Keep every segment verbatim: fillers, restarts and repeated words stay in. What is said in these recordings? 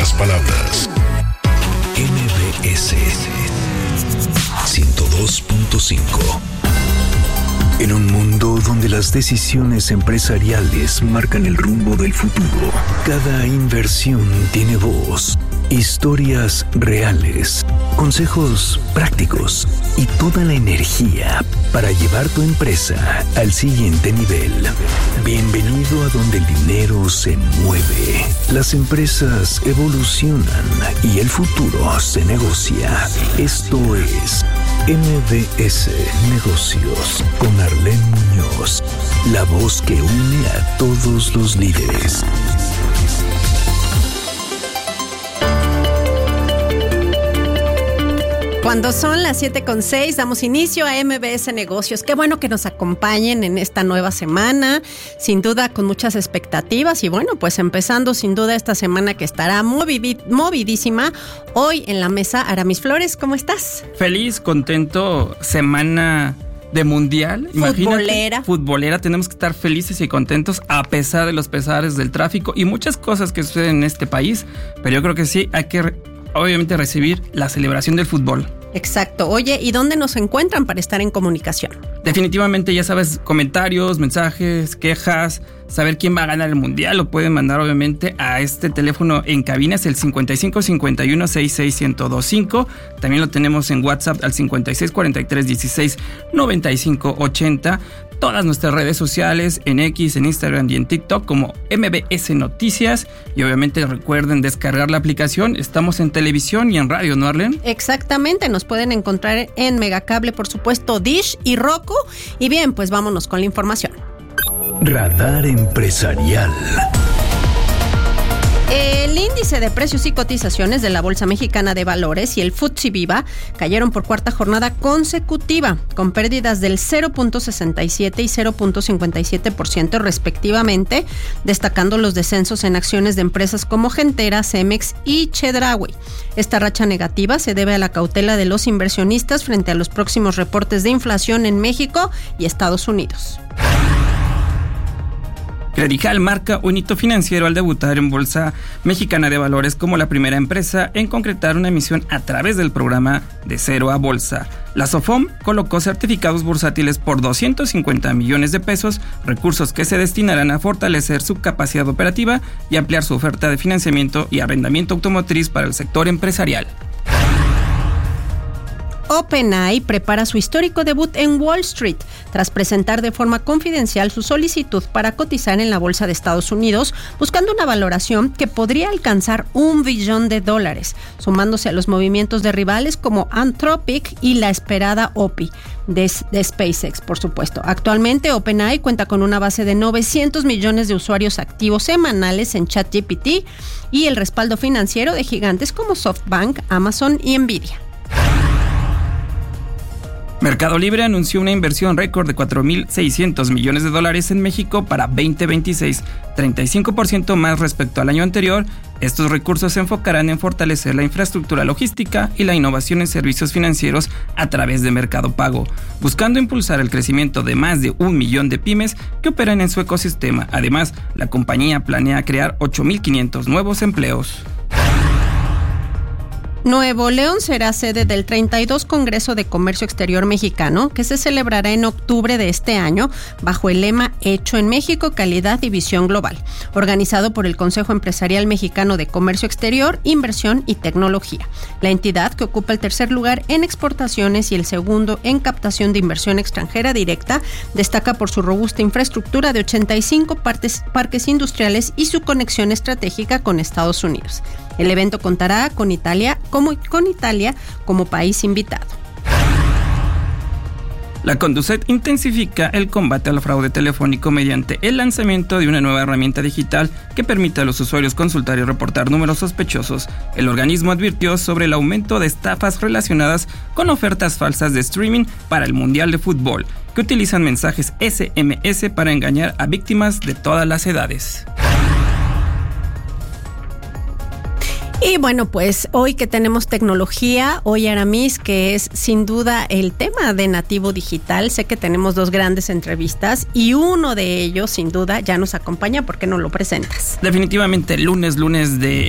otras palabras. M B S ciento dos punto cinco. En un mundo donde las decisiones empresariales marcan el rumbo del futuro, cada inversión tiene voz, historias reales, consejos prácticos y toda la energía para llevar tu empresa al siguiente nivel. Bienvenido a donde el dinero se mueve, las empresas evolucionan y el futuro se negocia. Esto es M B S Negocios con Arlene Muñoz, la voz que une a todos los líderes. Cuando son las siete con seis, damos inicio a M B S Negocios. Qué bueno que nos acompañen en esta nueva semana, sin duda con muchas expectativas y bueno, pues empezando sin duda esta semana que estará movid- movidísima. Hoy en la mesa, Aramis Flores, ¿cómo estás? Feliz, contento, semana de mundial. Futbolera. Imagínate, futbolera, tenemos que estar felices y contentos a pesar de los pesares del tráfico y muchas cosas que suceden en este país, pero yo creo que sí hay que obviamente recibir la celebración del fútbol. Exacto. Oye, ¿y dónde nos encuentran para estar en comunicación? Definitivamente, ya sabes, comentarios, mensajes, quejas, saber quién va a ganar el mundial, lo pueden mandar obviamente a este teléfono en cabina, es el cincuenta y cinco cincuenta y uno sesenta y seis ciento veinticinco. También lo tenemos en WhatsApp al cincuenta y seis cuarenta y tres dieciséis noventa y cinco ochenta. Todas nuestras redes sociales en X, en Instagram y en TikTok como M B S Noticias. Y obviamente recuerden descargar la aplicación. Estamos en televisión y en radio, ¿no, Arlene? Exactamente, nos pueden encontrar en Megacable, por supuesto, Dish y Roku. Y bien, pues vámonos con la información. Radar Empresarial. El índice de precios y cotizaciones de la Bolsa Mexicana de Valores y el F T S E Viva cayeron por cuarta jornada consecutiva, con pérdidas del cero punto sesenta y siete y cero punto cincuenta y siete por ciento respectivamente, destacando los descensos en acciones de empresas como Gentera, Cemex y Chedraui. Esta racha negativa se debe a la cautela de los inversionistas frente a los próximos reportes de inflación en México y Estados Unidos. Credijal marca un hito financiero al debutar en Bolsa Mexicana de Valores como la primera empresa en concretar una emisión a través del programa de cero a bolsa. La SOFOM colocó certificados bursátiles por doscientos cincuenta millones de pesos, recursos que se destinarán a fortalecer su capacidad operativa y ampliar su oferta de financiamiento y arrendamiento automotriz para el sector empresarial. OpenAI prepara su histórico debut en Wall Street, tras presentar de forma confidencial su solicitud para cotizar en la Bolsa de Estados Unidos, buscando una valoración que podría alcanzar un billón de dólares, sumándose a los movimientos de rivales como Anthropic y la esperada O P I de, de SpaceX, por supuesto. Actualmente, OpenAI cuenta con una base de novecientos millones de usuarios activos semanales en ChatGPT y el respaldo financiero de gigantes como SoftBank, Amazon y Nvidia. Mercado Libre anunció una inversión récord de cuatro mil seiscientos millones de dólares en México para veinte veintiséis, treinta y cinco por ciento más respecto al año anterior. Estos recursos se enfocarán en fortalecer la infraestructura logística y la innovación en servicios financieros a través de Mercado Pago, buscando impulsar el crecimiento de más de un millón de pymes que operan en su ecosistema. Además, la compañía planea crear ocho mil quinientos nuevos empleos. Nuevo León será sede del treinta y dos Congreso de Comercio Exterior Mexicano, que se celebrará en octubre de este año bajo el lema Hecho en México, Calidad y Visión Global, organizado por el Consejo Empresarial Mexicano de Comercio Exterior, Inversión y Tecnología. La entidad, que ocupa el tercer lugar en exportaciones y el segundo en captación de inversión extranjera directa, destaca por su robusta infraestructura de ochenta y cinco partes, parques industriales y su conexión estratégica con Estados Unidos. El evento contará con Italia como, con Italia como país invitado. La Conducet intensifica el combate al fraude telefónico mediante el lanzamiento de una nueva herramienta digital que permite a los usuarios consultar y reportar números sospechosos. El organismo advirtió sobre el aumento de estafas relacionadas con ofertas falsas de streaming para el Mundial de Fútbol, que utilizan mensajes ese eme ese para engañar a víctimas de todas las edades. Y bueno, pues hoy que tenemos tecnología, hoy Aramis, que es sin duda el tema de Nativo Digital, sé que tenemos dos grandes entrevistas y uno de ellos sin duda ya nos acompaña. ¿Por qué no lo presentas? Definitivamente lunes, lunes de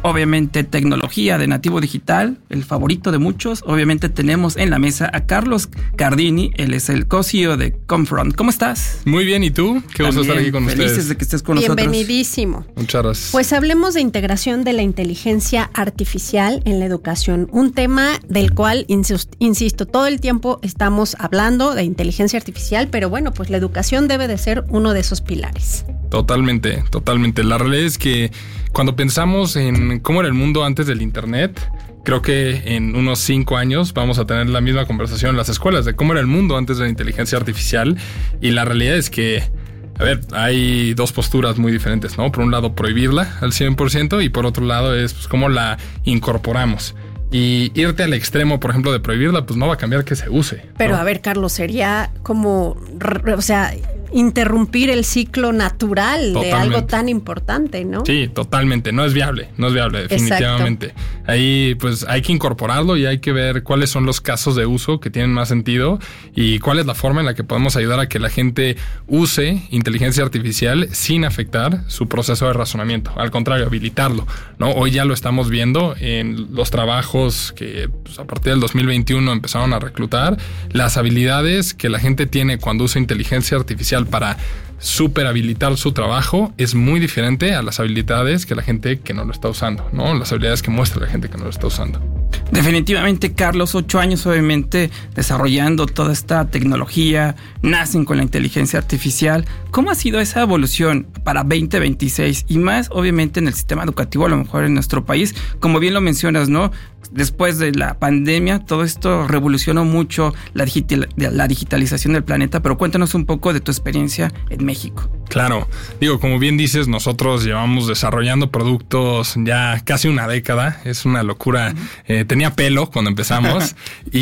obviamente tecnología de nativo digital, el favorito de muchos. Obviamente tenemos en la mesa a Carlos Cardini, él es el co-C E O de Confront. ¿Cómo estás? Muy bien, ¿y tú? Qué gusto estar aquí con felices ustedes. Felices de que estés con Bienvenidísimo. nosotros. Muchas gracias. Pues hablemos de integración de la inteligencia artificial en la educación, un tema del cual, insisto, todo el tiempo estamos hablando de inteligencia artificial, pero bueno, pues la educación debe de ser uno de esos pilares. Totalmente, totalmente. La realidad es que cuando pensamos en cómo era el mundo antes del internet, creo que en unos cinco años vamos a tener la misma conversación en las escuelas de cómo era el mundo antes de la inteligencia artificial. Y la realidad es que, a ver, hay dos posturas muy diferentes, ¿no? Por un lado, prohibirla al cien por ciento y por otro lado es pues, cómo la incorporamos. Y irte al extremo, por ejemplo, de prohibirla, pues no va a cambiar que se use, ¿no? Pero a ver, Carlos, sería como, o sea, interrumpir el ciclo natural Totalmente. de algo tan importante, ¿no? Sí, totalmente. No es viable, no es viable, definitivamente. Exacto. Ahí pues hay que incorporarlo y hay que ver cuáles son los casos de uso que tienen más sentido y cuál es la forma en la que podemos ayudar a que la gente use inteligencia artificial sin afectar su proceso de razonamiento. Al contrario, habilitarlo, ¿no? Hoy ya lo estamos viendo en los trabajos que pues, a partir del dos mil veintiuno empezaron a reclutar. Las habilidades que la gente tiene cuando usa inteligencia artificial para super habilitar su trabajo es muy diferente a las habilidades que la gente que no lo está usando, ¿no? Las habilidades que muestra la gente que no lo está usando. Definitivamente, Carlos, ocho años obviamente desarrollando toda esta tecnología, nacen con la inteligencia artificial. ¿Cómo ha sido esa evolución para veinte veintiséis? Y más, obviamente, en el sistema educativo, a lo mejor en nuestro país, como bien lo mencionas, ¿no? Después de la pandemia, todo esto revolucionó mucho la, digital, la digitalización del planeta, pero cuéntanos un poco de tu experiencia en México. Claro, digo, como bien dices, nosotros llevamos desarrollando productos ya casi una década, es una locura. Uh-huh. Eh, tenía pelo cuando empezamos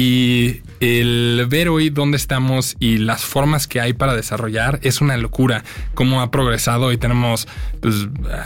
y el ver hoy dónde estamos y las formas que hay para desarrollar es una locura. Cómo ha progresado y tenemos, pues,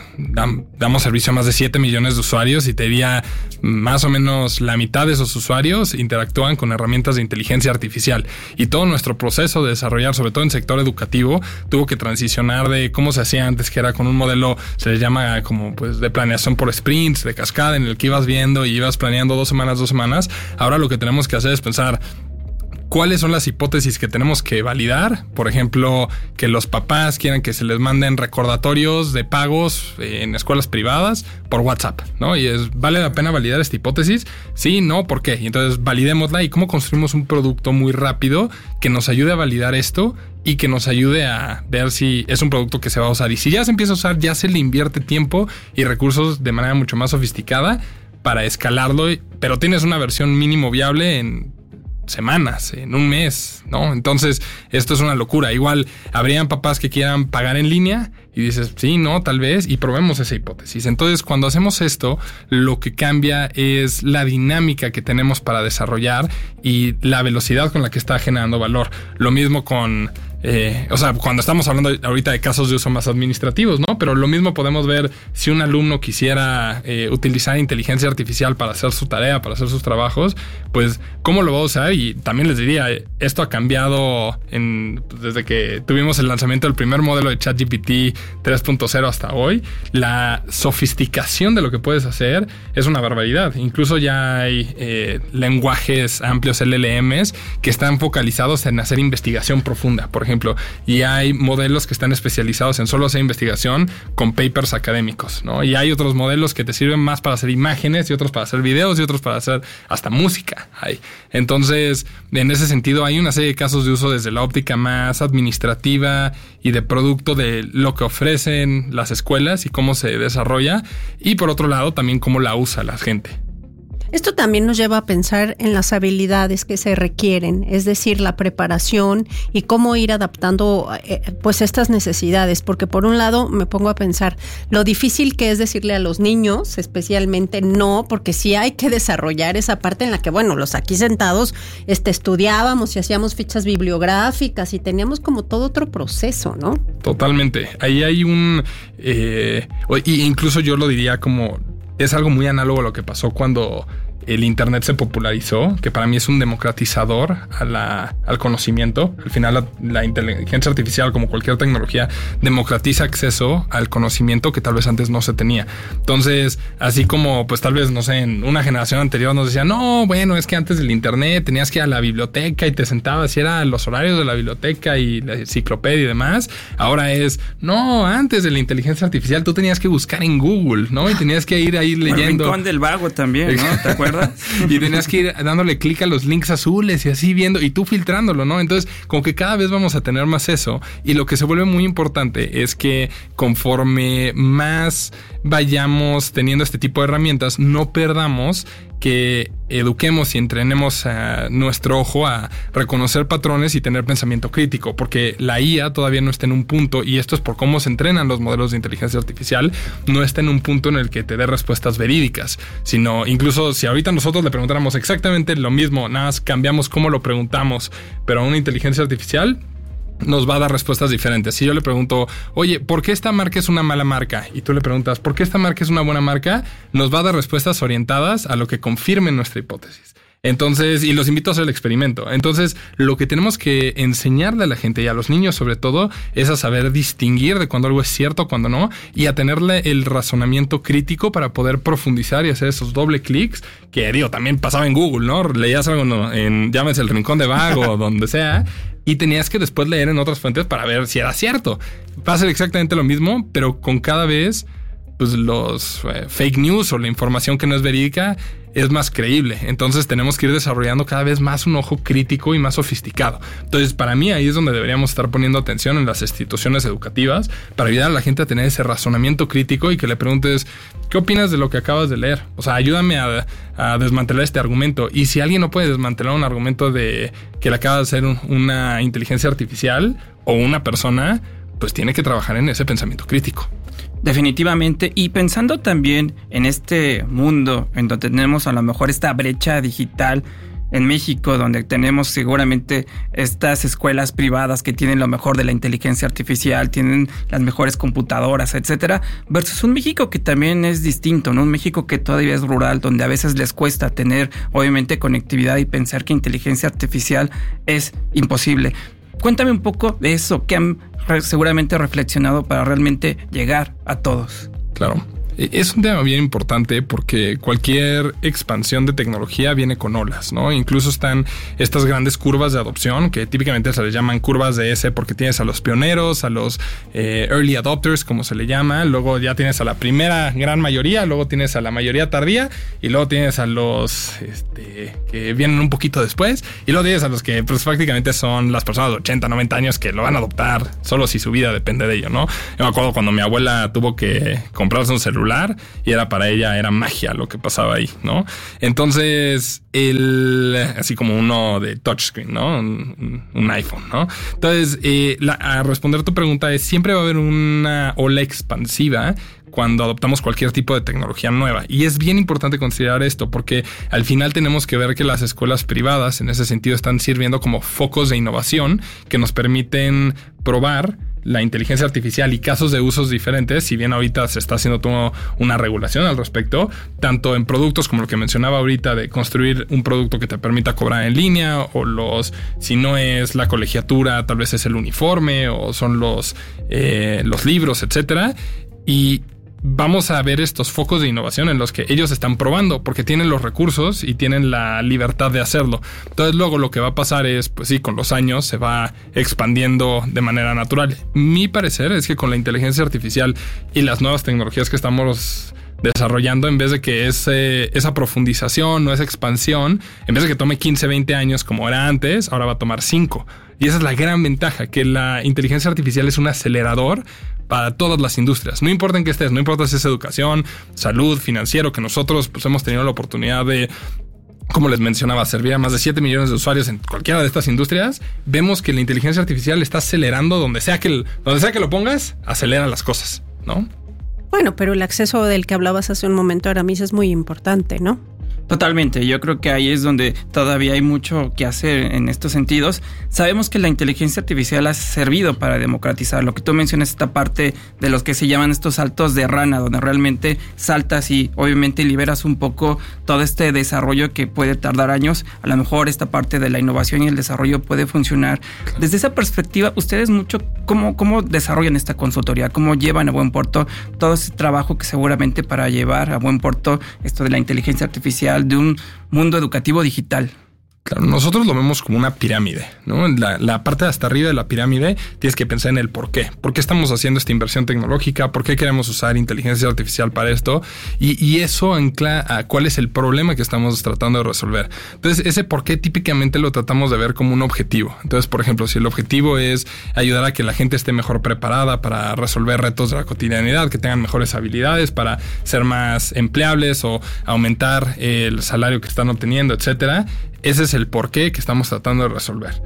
damos servicio a más de siete millones de usuarios y te diría más o menos la mitad de esos usuarios interactúan con herramientas de inteligencia artificial y todo nuestro proceso de desarrollar, sobre todo en sector educativo, tuvo que transicionar de cómo se hacía antes, que era con un modelo, se le llama como pues de planeación por sprints, de cascada, en el que ibas viendo y ibas planeando dos semanas, dos semanas. Ahora lo que tenemos que hacer es pensar ¿cuáles son las hipótesis que tenemos que validar? Por ejemplo, que los papás quieran que se les manden recordatorios de pagos en escuelas privadas por WhatsApp, ¿no? Y es, ¿vale la pena validar esta hipótesis? Sí, no, ¿por qué? Y entonces validémosla y cómo construimos un producto muy rápido que nos ayude a validar esto y que nos ayude a ver si es un producto que se va a usar. Y si ya se empieza a usar, ya se le invierte tiempo y recursos de manera mucho más sofisticada para escalarlo, pero tienes una versión mínimo viable en semanas, en un mes, ¿no? Entonces, esto es una locura. Igual, habrían papás que quieran pagar en línea y dices, sí, no, tal vez, y probemos esa hipótesis. Entonces, cuando hacemos esto, lo que cambia es la dinámica que tenemos para desarrollar y la velocidad con la que está generando valor. Lo mismo con... Eh, o sea, cuando estamos hablando ahorita de casos de uso más administrativos, ¿no? Pero lo mismo podemos ver si un alumno quisiera eh, utilizar inteligencia artificial para hacer su tarea, para hacer sus trabajos, pues ¿cómo lo va a usar? Y también les diría, esto ha cambiado en, desde que tuvimos el lanzamiento del primer modelo de ChatGPT tres punto cero hasta hoy. La sofisticación de lo que puedes hacer es una barbaridad. Incluso ya hay eh, lenguajes amplios L L Ms que están focalizados en hacer investigación profunda, por ejemplo. ejemplo, y hay modelos que están especializados en solo hacer investigación con papers académicos, ¿no? Y hay otros modelos que te sirven más para hacer imágenes y otros para hacer videos y otros para hacer hasta música. Hay. Entonces, en ese sentido, hay una serie de casos de uso desde la óptica más administrativa y de producto de lo que ofrecen las escuelas y cómo se desarrolla, y por otro lado, también cómo la usa la gente. Esto también nos lleva a pensar en las habilidades que se requieren, es decir, la preparación y cómo ir adaptando eh, pues estas necesidades, porque por un lado me pongo a pensar lo difícil que es decirle a los niños, especialmente no, porque sí hay que desarrollar esa parte en la que, bueno, los aquí sentados este, estudiábamos y hacíamos fichas bibliográficas y teníamos como todo otro proceso, ¿no? Totalmente. Ahí hay un... Eh, y incluso yo lo diría como... Es algo muy análogo a lo que pasó cuando el Internet se popularizó, que para mí es un democratizador a la, al conocimiento. Al final la, la inteligencia artificial, como cualquier tecnología, democratiza acceso al conocimiento que tal vez antes no se tenía. Entonces, así como pues tal vez, no sé, en una generación anterior nos decían, no, bueno, es que antes del Internet tenías que ir a la biblioteca y te sentabas y eran los horarios de la biblioteca y la enciclopedia y demás. Ahora es, no, antes de la inteligencia artificial tú tenías que buscar en Google, ¿no? Y tenías que ir ahí leyendo. El Rincón del Vago también, ¿no? ¿Te acuerdas? Y tenías que ir dándole clic a los links azules y así viendo y tú filtrándolo, ¿no? Entonces, como que cada vez vamos a tener más eso. Y lo que se vuelve muy importante es que conforme más vayamos teniendo este tipo de herramientas, no perdamos que eduquemos y entrenemos a nuestro ojo a reconocer patrones y tener pensamiento crítico, porque la I A todavía no está en un punto, y esto es por cómo se entrenan los modelos de inteligencia artificial, no está en un punto en el que te dé respuestas verídicas, sino incluso si ahorita nosotros le preguntáramos exactamente lo mismo, nada más cambiamos cómo lo preguntamos, pero a una inteligencia artificial nos va a dar respuestas diferentes. Si yo le pregunto, oye, ¿por qué esta marca es una mala marca? Y tú le preguntas, ¿por qué esta marca es una buena marca? Nos va a dar respuestas orientadas a lo que confirme nuestra hipótesis. Entonces, y los invito a hacer el experimento. Entonces, lo que tenemos que enseñarle a la gente y a los niños sobre todo es a saber distinguir de cuando algo es cierto, cuando no, y a tenerle el razonamiento crítico para poder profundizar y hacer esos doble clics que, digo, también pasaba en Google, ¿no? Leías algo ¿no? en, llámese el Rincón de Vago o donde sea, y tenías que después leer en otras fuentes para ver si era cierto. Va a ser exactamente lo mismo, pero con cada vez pues los eh, fake news o la información que no es verídica es más creíble. Entonces tenemos que ir desarrollando cada vez más un ojo crítico y más sofisticado. Entonces, para mí ahí es donde deberíamos estar poniendo atención en las instituciones educativas para ayudar a la gente a tener ese razonamiento crítico y que le preguntes, ¿qué opinas de lo que acabas de leer? O sea, ayúdame a, a desmantelar este argumento. Y si alguien no puede desmantelar un argumento de que le acaba de hacer un, una inteligencia artificial o una persona, pues tiene que trabajar en ese pensamiento crítico. Definitivamente, y pensando también en este mundo en donde tenemos a lo mejor esta brecha digital en México, donde tenemos seguramente estas escuelas privadas que tienen lo mejor de la inteligencia artificial, tienen las mejores computadoras, etcétera, versus un México que también es distinto, ¿no? Un México que todavía es rural, donde a veces les cuesta tener obviamente conectividad y pensar que inteligencia artificial es imposible. Cuéntame un poco de eso, que han seguramente reflexionado para realmente llegar a todos. Claro. Es un tema bien importante porque cualquier expansión de tecnología viene con olas, ¿no? Incluso están estas grandes curvas de adopción que típicamente se les llaman curvas de S porque tienes a los pioneros, a los eh, early adopters, como se le llama, luego ya tienes a la primera gran mayoría, luego tienes a la mayoría tardía y luego tienes a los este, que vienen un poquito después y luego tienes a los que pues prácticamente son las personas de ochenta, noventa años que lo van a adoptar solo si su vida depende de ello, ¿no? Yo me acuerdo cuando mi abuela tuvo que comprarse un celular y era para ella, era magia lo que pasaba ahí, ¿no? Entonces, el, así como uno de touchscreen, ¿no? Un, un iPhone, ¿no? Entonces, eh, la, a responder tu pregunta es, siempre va a haber una ola expansiva cuando adoptamos cualquier tipo de tecnología nueva. Y es bien importante considerar esto porque al final tenemos que ver que las escuelas privadas en ese sentido están sirviendo como focos de innovación que nos permiten probar la inteligencia artificial y casos de usos diferentes, si bien ahorita se está haciendo toda una regulación al respecto, tanto en productos como lo que mencionaba ahorita de construir un producto que te permita cobrar en línea o los, si no es la colegiatura, tal vez es el uniforme o son los, eh, los libros, etcétera. Y vamos a ver estos focos de innovación en los que ellos están probando porque tienen los recursos y tienen la libertad de hacerlo. Entonces luego lo que va a pasar es, pues sí, con los años se va expandiendo de manera natural. Mi parecer es que con la inteligencia artificial y las nuevas tecnologías que estamos desarrollando, en vez de que ese, esa profundización o esa expansión, en vez de que tome quince, veinte años como era antes, ahora va a tomar cinco. Y esa es la gran ventaja, que la inteligencia artificial es un acelerador para todas las industrias. No importa en qué estés, no importa si es educación, salud, financiero, que nosotros pues, hemos tenido la oportunidad de, como les mencionaba, servir a más de siete millones de usuarios en cualquiera de estas industrias. Vemos que la inteligencia artificial está acelerando donde sea que, el, donde sea que lo pongas, acelera las cosas, ¿no? Bueno, pero el acceso del que hablabas hace un momento, Aramis, es muy importante, ¿no? Totalmente, yo creo que ahí es donde todavía hay mucho que hacer en estos sentidos. Sabemos que la inteligencia artificial ha servido para democratizar. Lo que tú mencionas, esta parte de los que se llaman estos saltos de rana, donde realmente saltas y obviamente liberas un poco todo este desarrollo que puede tardar años. A lo mejor esta parte de la innovación y el desarrollo puede funcionar. Desde esa perspectiva, ustedes mucho, ¿cómo, cómo desarrollan esta consultoría? ¿Cómo llevan a buen puerto todo ese trabajo que seguramente para llevar a buen puerto esto de la inteligencia artificial, de un mundo educativo digital? Claro, nosotros lo vemos como una pirámide, ¿no? La, la parte de hasta arriba de la pirámide tienes que pensar en el por qué. ¿Por qué estamos haciendo esta inversión tecnológica? ¿Por qué queremos usar inteligencia artificial para esto? Y, y eso ancla a cuál es el problema que estamos tratando de resolver. Entonces, ese por qué típicamente lo tratamos de ver como un objetivo. Entonces, por ejemplo, si el objetivo es ayudar a que la gente esté mejor preparada para resolver retos de la cotidianidad, que tengan mejores habilidades para ser más empleables o aumentar el salario que están obteniendo, etcétera, ese es el porqué que estamos tratando de resolver.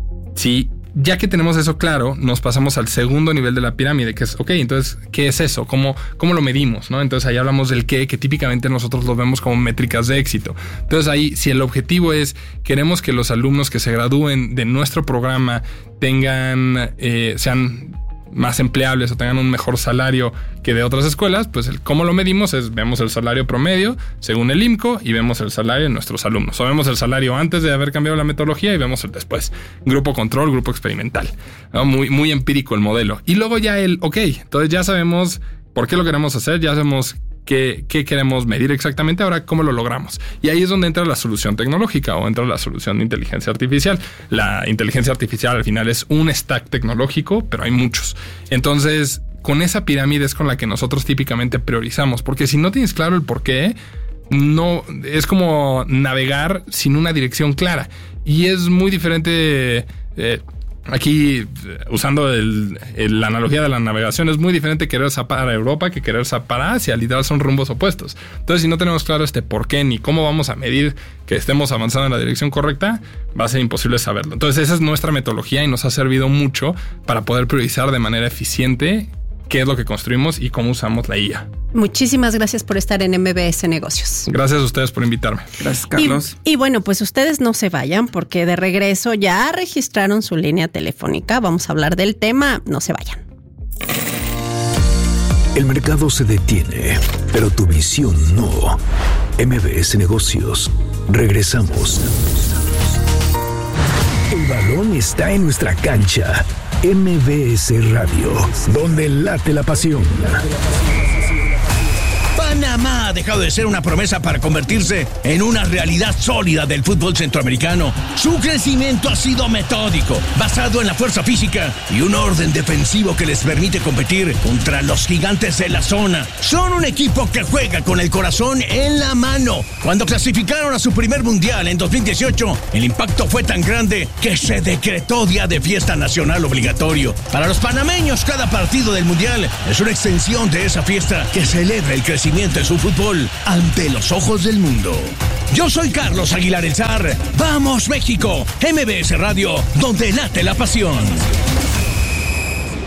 Sí, ya que tenemos eso claro, nos pasamos al segundo nivel de la pirámide, que es, ok, entonces, ¿qué es eso? ¿Cómo, cómo lo medimos? ¿No? Entonces ahí hablamos del qué, que típicamente nosotros lo vemos como métricas de éxito. Entonces ahí, si el objetivo es, queremos que los alumnos que se gradúen de nuestro programa tengan, eh, sean más empleables o tengan un mejor salario que de otras escuelas, pues el, cómo lo medimos es, vemos el salario promedio según el I M C O y vemos el salario de nuestros alumnos. O vemos el salario antes de haber cambiado la metodología y vemos el después. Grupo control, grupo experimental, ¿no? Muy, muy empírico el modelo. Y luego ya el, ok, entonces ya sabemos por qué lo queremos hacer, ya sabemos ¿Qué, ¿Qué queremos medir exactamente? Ahora, ¿cómo lo logramos? Y ahí es donde entra la solución tecnológica o entra la solución de inteligencia artificial. La inteligencia artificial al final es un stack tecnológico, pero hay muchos. Entonces, con esa pirámide es con la que nosotros típicamente priorizamos, porque si no tienes claro el por qué, no, es como navegar sin una dirección clara. Y es muy diferente... Eh, Aquí, usando el, el, la analogía de la navegación, es muy diferente querer zapar a Europa que querer zapar a Asia. Literal son rumbos opuestos. Entonces, si no tenemos claro este por qué ni cómo vamos a medir que estemos avanzando en la dirección correcta, va a ser imposible saberlo. Entonces, esa es nuestra metodología y nos ha servido mucho para poder priorizar de manera eficiente qué es lo que construimos y cómo usamos la I A. Muchísimas gracias por estar en M B S Negocios. Gracias a ustedes por invitarme. Gracias, Carlos. Y, y bueno, pues ustedes no se vayan porque de regreso ya registraron su línea telefónica. Vamos a hablar del tema. No se vayan. El mercado se detiene, pero tu visión no. M B S Negocios. Regresamos. El balón está en nuestra cancha. M B S Radio, donde late la pasión. Panamá ha dejado de ser una promesa para convertirse en una realidad sólida del fútbol centroamericano. Su crecimiento ha sido metódico, basado en la fuerza física y un orden defensivo que les permite competir contra los gigantes de la zona. Son un equipo que juega con el corazón en la mano. Cuando clasificaron a su primer mundial en dos mil dieciocho, el impacto fue tan grande que se decretó día de fiesta nacional obligatorio. Para los panameños, cada partido del mundial es una extensión de esa fiesta que celebra el crecimiento de su fútbol ante los ojos del mundo. Yo soy Carlos Aguilar El Zar. ¡Vamos, México! M B S Radio, donde late la pasión.